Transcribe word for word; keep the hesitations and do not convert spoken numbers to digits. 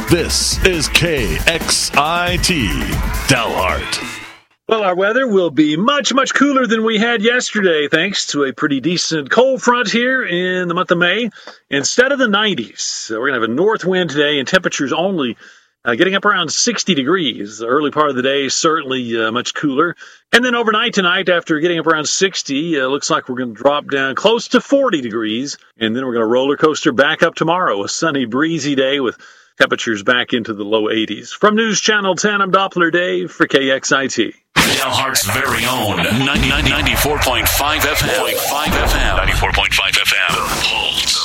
This is K X I T Dalhart. Well, our weather will be much, much cooler than we had yesterday, thanks to a pretty decent cold front here in the month of May. Instead of the nineties, we're going to have a north wind today, and temperatures only uh, getting up around sixty degrees. The early part of the day, certainly uh, much cooler. And then overnight tonight, after getting up around sixty, uh, looks like we're going to drop down close to forty degrees. And then we're going to roller coaster back up tomorrow, a sunny, breezy day with temperatures back into the low eighties. From News Channel ten, I'm Doppler Dave for K X I T. Dalhart's very own ninety-four point five F M. ninety-four point five F M. The Pulse.